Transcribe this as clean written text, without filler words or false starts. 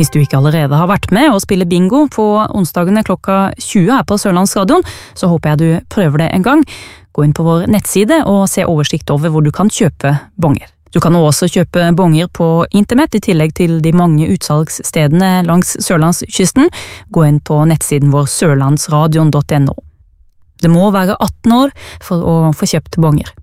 Hvis du ikke allerede har vært med og spiller bingo på onsdagene klokka 20 her på Sørlandsradion, så håper jeg du prøver det en gang. Gå inn på vår nettside og se oversikt over hvor du kan kjøpe bonger. Du kan også kjøpe bonger på internett i tillegg til de mange utsalgsstedene langs Sørlandskysten. Gå inn på nettsiden vår sørlandsradion.no. Det må være 18 år for å få kjøpt bonger.